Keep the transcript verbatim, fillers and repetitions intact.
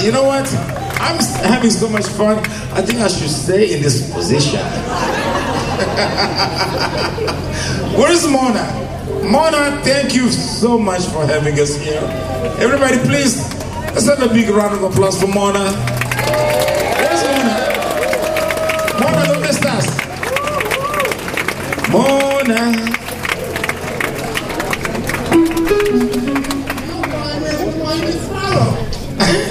You know what? I'm having so much fun. I think I should stay in this position. Where is Mona? Mona, thank you so much for having us here. Everybody, please, let's have a big round of applause for Mona. Where's Mona? Mona, ¿dónde estás? Mona.